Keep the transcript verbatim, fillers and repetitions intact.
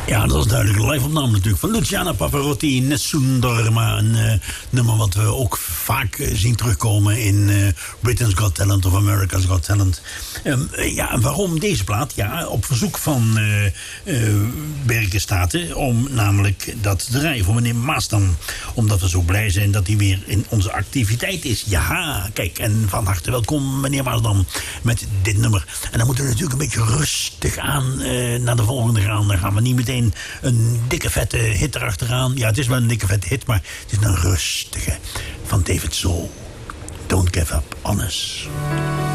Ja, dat is duidelijk een live-opname natuurlijk van Luciana Pavarotti, Nessun Dorma. Een uh, nummer wat we ook vaak uh, zien terugkomen in uh, Britain's Got Talent of America's Got Talent. Um, uh, ja, en waarom deze plaat? Ja, op verzoek van uh, uh, Berkenstaten om namelijk dat te draaien voor meneer Maasdam. Omdat we zo blij zijn dat hij weer in onze activiteit is. Ja, kijk, en van harte welkom meneer Maasdam met dit nummer. En dan moeten we natuurlijk een beetje rustig aan uh, naar de volgende gaan. Dan gaan we niet meteen een dikke vette hit erachteraan. Ja, het is wel een dikke vette hit, maar het is een rustige van David Soul. Don't give up on us.